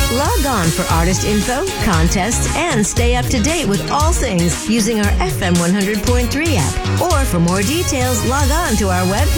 Log on for artist info, contests, and stay up to date with all things using our FM 100.3 app. Or for more details, log on to our webpage